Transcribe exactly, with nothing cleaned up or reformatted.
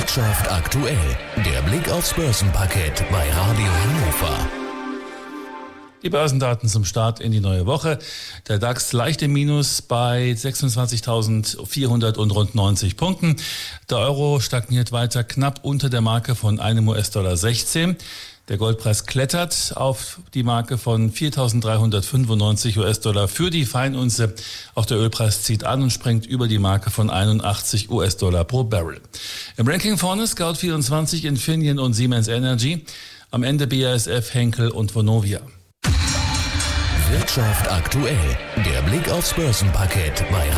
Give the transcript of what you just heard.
Wirtschaft aktuell, der Blick aufs Börsenparkett bei Radio Hannover. Die Börsendaten zum Start in die neue Woche. Der DAX leicht im Minus bei sechsundzwanzigtausendvierhundert und rund neunzig Punkten. Der Euro stagniert weiter knapp unter der Marke von einem U S-Dollar sechzehn. Der Goldpreis klettert auf die Marke von viertausenddreihundertfünfundneunzig U S-Dollar für die Feinunze. Auch der Ölpreis zieht an und sprengt über die Marke von einundachtzig U S-Dollar pro Barrel. Im Ranking vorne Scout vierundzwanzig, Infineon und Siemens Energy. Am Ende B A S F, Henkel und Vonovia. Wirtschaft aktuell, der Blick aufs Börsenparkett bei